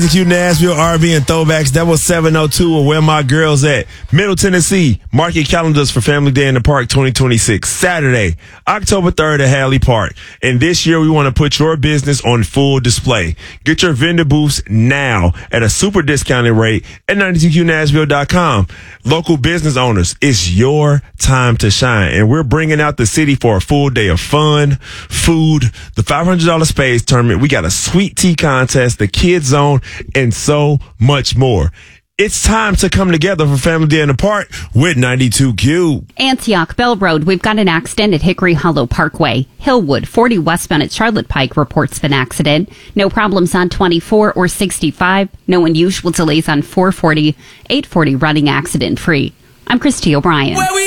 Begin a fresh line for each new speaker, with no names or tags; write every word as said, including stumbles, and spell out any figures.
Q Nashville R and B and Throwbacks. That was seven oh two or Where My Girls At. Middle Tennessee. Mark your calendars for Family Day in the Park twenty twenty-six. Saturday, October third at Hadley Park. And this year we want to put your business on full display. Get your vendor booths now at a super discounted rate at ninety-two Q Nashville dot com. Local business owners, it's your time to shine. And we're bringing out the city for a full day of fun, food, the five hundred dollars Spades Tournament. We got a sweet tea contest, the Kids Zone, and so much more. It's time to come together for Family Day in the Park with ninety-two Q.
Antioch Bell Road, we've got an accident at Hickory Hollow Parkway. Hillwood, forty westbound at Charlotte Pike reports an accident. No problems on twenty-four or sixty-five. No unusual delays on four forty, eight forty running accident free. I'm Christy O'Brien.